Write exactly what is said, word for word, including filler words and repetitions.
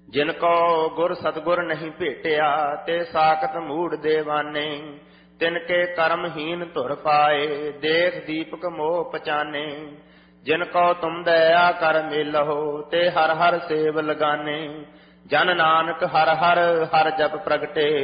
ਜਿਨ ਕੋ ਗੁਰ ਸਤਗੁਰ ਨਹੀਂ ਭੇਟਿਆ, ਤੇ ਸਾਖਤ ਮੂੜ ਦੇਵਾਨੇ। ਤਿਨ ਕੇ ਕਰਮਹੀਨ ਧੁਰ ਪਾਏ, ਦੇਖ ਦੀਪਕ ਮੋਹ ਪਛਾਨੇ। ਜਿਨ ਕੋ ਤੁਮ ਦਇਆ ਕਰ ਮਿਲਹੁ, ਤੇ ਹਰ ਹਰ ਸੇਵ ਲਗਾਨੇ। ਜਨ ਨਾਨਕ ਹਰ ਹਰ ਹਰ ਜਪ ਪ੍ਰਗਟੇ,